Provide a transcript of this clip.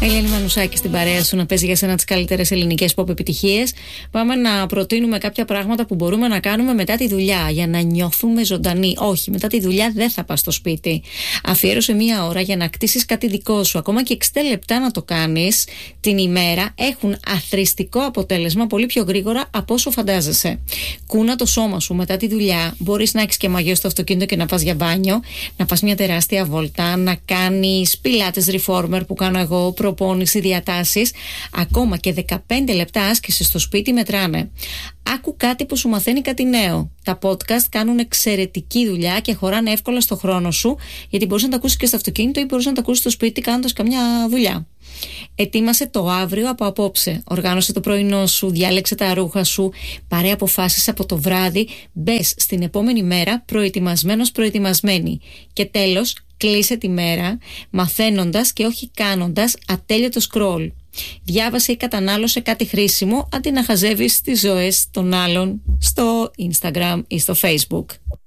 Ελένη Μανουσάκη στην παρέα σου να παίζει για σένα τις καλύτερες ελληνικές pop επιτυχίες. Πάμε να προτείνουμε κάποια πράγματα που μπορούμε να κάνουμε μετά τη δουλειά για να νιώθουμε ζωντανοί. Όχι, μετά τη δουλειά δεν θα πας στο σπίτι. Αφιέρωσε μία ώρα για να κτίσεις κάτι δικό σου. Ακόμα και 60 λεπτά να το κάνεις την ημέρα έχουν αθροιστικό αποτέλεσμα πολύ πιο γρήγορα από όσο φαντάζεσαι. Κούνα το σώμα σου μετά τη δουλειά. Μπορείς να έχεις και μαγιό στο αυτοκίνητο και να πας για μπάνιο, να πας μια τεράστια βόλτα, να κάνεις πιλάτες reformer που κάνω εγώ, προπόνηση, διατάσεις. Ακόμα και 15 λεπτά άσκηση στο σπίτι μετράνε. Άκου κάτι που σου μαθαίνει κάτι νέο. Τα podcast κάνουν εξαιρετική δουλειά και χωράνε εύκολα στο χρόνο σου, γιατί μπορείς να τα ακούσεις και στο αυτοκίνητο ή μπορείς να τα ακούσεις στο σπίτι κάνοντας καμιά δουλειά. Ετοίμασε το αύριο από απόψε. Οργάνωσε το πρωινό σου, διάλεξε τα ρούχα σου, πάρε αποφάσεις από το βράδυ, μπες στην επόμενη μέρα προετοιμασμένος, προετοιμασμένη. Και τέλος, κλείσε τη μέρα μαθαίνοντας και όχι κάνοντας ατέλειωτο scroll. Διάβασε ή κατανάλωσε κάτι χρήσιμο αντί να χαζεύεις τις ζωές των άλλων στο Instagram ή στο Facebook.